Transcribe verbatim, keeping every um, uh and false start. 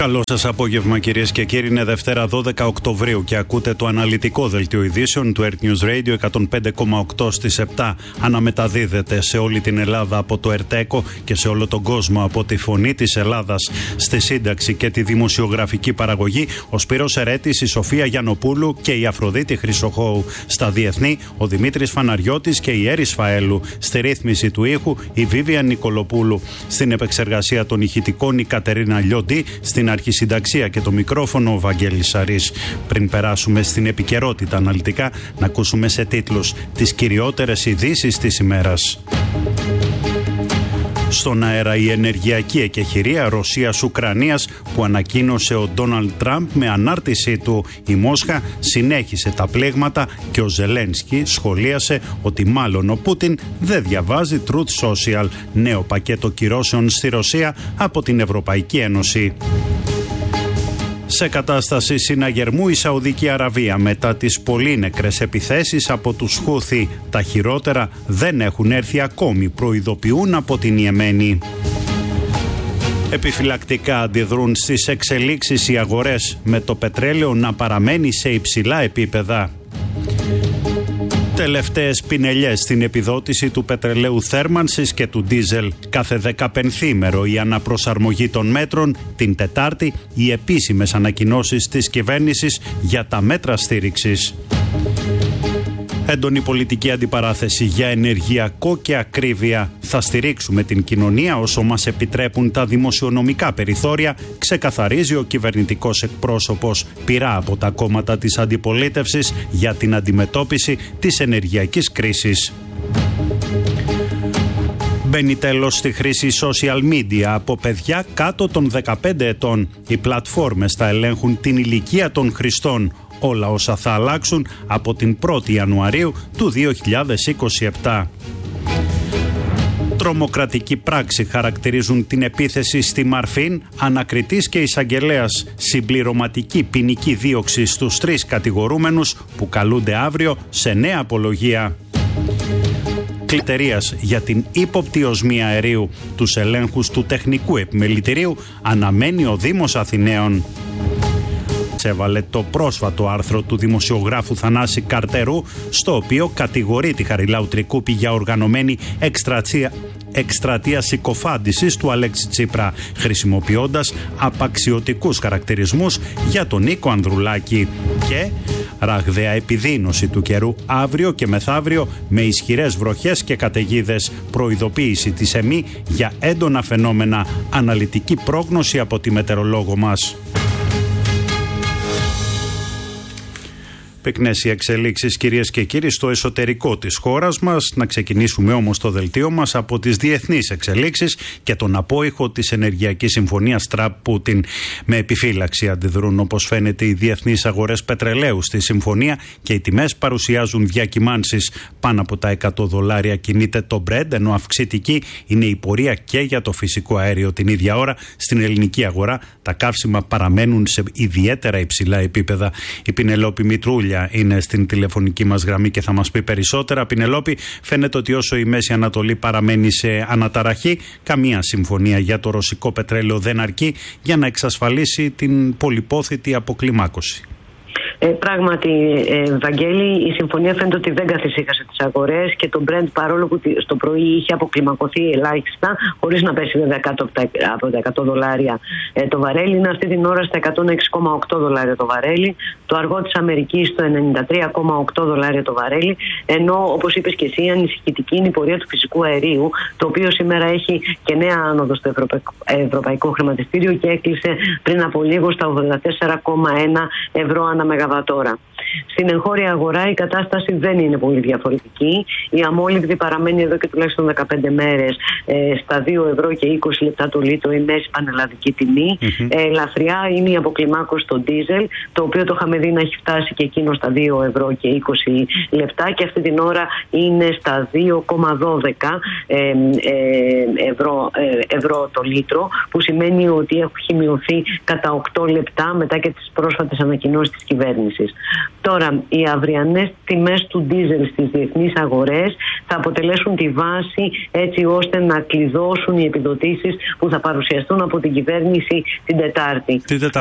Καλό σας απόγευμα, κυρίες και κύριοι. Είναι Δευτέρα δώδεκα Οκτωβρίου και ακούτε το αναλυτικό δελτίο ειδήσεων του Earth News Radio εκατόν πέντε κόμμα οκτώ στις επτά. Αναμεταδίδεται σε όλη την Ελλάδα από το ΕΡΤΕΚΟ και σε όλο τον κόσμο από τη Φωνή της Ελλάδας. Στη σύνταξη και τη δημοσιογραφική παραγωγή ο Σπύρος Ερέτης, η Σοφία Γιαννοπούλου και η Αφροδίτη Χρυσοχώου. Στα διεθνή ο Δημήτρης Φαναριώτης και η Έρης Φαέλου. Στη ρύθμιση του ήχου η Βίβια Νικολοπούλου. Στην επεξεργασία των ηχητικών η Κατερίνα Λιόντι. Στην αρχισυνταξία και το μικρόφωνο ο Βαγγέλης Σαρής. Πριν περάσουμε στην επικαιρότητα αναλυτικά, να ακούσουμε σε τίτλους τις κυριότερες ειδήσεις της ημέρας. Στον αέρα η ενεργειακή εκεχηρία Ρωσίας-Ουκρανίας που ανακοίνωσε ο Ντόναλντ Τραμπ με ανάρτησή του. Η Μόσχα συνέχισε τα πλήγματα και ο Ζελένσκι σχολίασε ότι μάλλον ο Πούτιν δεν διαβάζει Truth Social. Νέο πακέτο κυρώσεων στη Ρωσία από την Ευρωπαϊκή Ένωση. Σε κατάσταση συναγερμού η Σαουδική Αραβία μετά τις πολύ νεκρές επιθέσεις από τους Χούθι. Τα χειρότερα δεν έχουν έρθει ακόμη, προειδοποιούν από την Ιεμένη. Επιφυλακτικά αντιδρούν στις εξελίξεις οι αγορές, με το πετρέλαιο να παραμένει σε υψηλά επίπεδα. Τελευταίες πινελιές στην επιδότηση του πετρελαίου θέρμανσης και του ντίζελ. Κάθε δεκαπενθήμερο η αναπροσαρμογή των μέτρων. Την Τετάρτη οι επίσημες ανακοινώσεις της κυβέρνησης για τα μέτρα στήριξης. Έντονη πολιτική αντιπαράθεση για ενεργειακό και ακρίβεια. Θα στηρίξουμε την κοινωνία όσο μας επιτρέπουν τα δημοσιονομικά περιθώρια, ξεκαθαρίζει ο κυβερνητικός εκπρόσωπος. Πειρά από τα κόμματα της αντιπολίτευσης για την αντιμετώπιση της ενεργειακής κρίσης. Μπαίνει τέλος στη χρήση social media από παιδιά κάτω των δεκαπέντε ετών. Οι πλατφόρμες θα ελέγχουν την ηλικία των χρηστών. Όλα όσα θα αλλάξουν από την πρώτη Ιανουαρίου του δύο χιλιάδες είκοσι επτά. Τρομοκρατική πράξη χαρακτηρίζουν την επίθεση στη Μαρφίν, ανακριτής και εισαγγελέας. Συμπληρωματική ποινική δίωξη στους τρεις κατηγορούμενους που καλούνται αύριο σε νέα απολογία. Εταιρείας για την ύποπτη οσμή αερίου. Τους ελέγχους του τεχνικού επιμελητηρίου αναμένει ο Δήμος Αθηναίων. Έβαλε το πρόσφατο άρθρο του δημοσιογράφου Θανάση Καρτερού, στο οποίο κατηγορεί τη Χαριλάου Τρικούπη για οργανωμένη εκστρατεία, εκστρατεία συκοφάντησης του Αλέξη Τσίπρα, χρησιμοποιώντας απαξιωτικούς χαρακτηρισμούς για τον Νίκο Ανδρουλάκη. Και ραγδαία επιδείνωση του καιρού αύριο και μεθαύριο με ισχυρές βροχές και καταιγίδες. Προειδοποίηση της ΕΜΗ για έντονα φαινόμενα. Αναλυτική πρόγνωση από τη μετεωρολόγο μας. Πυκνές οι εξελίξεις, κυρίες και κύριοι, στο εσωτερικό της χώρας μας. Να ξεκινήσουμε όμως το δελτίο μας από τις διεθνείς εξελίξεις και τον απόϊχο της ενεργειακής συμφωνίας Τραμπ-Πούτιν. Με επιφύλαξη αντιδρούν, όπως φαίνεται, οι διεθνείς αγορές πετρελαίου στη συμφωνία και οι τιμές παρουσιάζουν διακυμάνσεις. Πάνω από τα εκατό δολάρια κινείται το Brent, ενώ αυξητική είναι η πορεία και για το φυσικό αέριο. Την ίδια ώρα στην ελληνική αγορά τα καύσιμα παραμένουν σε ιδιαίτερα υψηλά επίπεδα. Η Πινελόπη Μητρούλια είναι στην τηλεφωνική μας γραμμή και θα μας πει περισσότερα. Πινελόπη, φαίνεται ότι όσο η Μέση Ανατολή παραμένει σε αναταραχή, καμία συμφωνία για το ρωσικό πετρέλαιο δεν αρκεί για να εξασφαλίσει την πολυπόθητη αποκλιμάκωση. Ε, πράγματι, ε, Βαγγέλη, η συμφωνία φαίνεται ότι δεν καθησύχασε τις αγορές και το Brent, παρόλο που στο πρωί είχε αποκλιμακωθεί ελάχιστα, χωρίς να πέσει βέβαια κάτω από τα εκατό δολάρια ε, το βαρέλι, είναι αυτή την ώρα στα εκατόν έξι κόμμα οκτώ δολάρια το βαρέλι, το αργό της Αμερικής στο ενενήντα τρία κόμμα οκτώ δολάρια το βαρέλι, ενώ όπως είπες και εσύ, ανησυχητική είναι η πορεία του φυσικού αερίου, το οποίο σήμερα έχει και νέα άνοδο στο ευρωπαϊκό, ευρωπαϊκό χρηματιστήριο και έκλεισε πριν από λίγο στα ογδόντα τέσσερα κόμμα ένα ευρώ ανά μεγαβατόρα. Τώρα. Στην εγχώρια αγορά η κατάσταση δεν είναι πολύ διαφορετική. Η αμόλυβδη παραμένει εδώ και τουλάχιστον δεκαπέντε μέρες ε, στα δύο ευρώ και είκοσι λεπτά το λίτρο, η μέση πανελλαδική τιμή. Mm-hmm. Ε, ελαφριά είναι η αποκλιμάκωση στο ντίζελ, το οποίο το είχαμε δει να έχει φτάσει και εκείνο στα δύο ευρώ και είκοσι λεπτά και αυτή την ώρα είναι στα δύο κόμμα δώδεκα ε, ε, ευρώ, ε, ευρώ το λίτρο, που σημαίνει ότι έχει μειωθεί κατά οκτώ λεπτά μετά και τις πρόσφατες ανακοινώσεις της κυβέρνησης. Τώρα, οι αυριανές τιμές του ντίζελ στις διεθνείς αγορές θα αποτελέσουν τη βάση έτσι ώστε να κλειδώσουν οι επιδοτήσεις που θα παρουσιαστούν από την κυβέρνηση την Τετάρτη. Την Τετάρτη.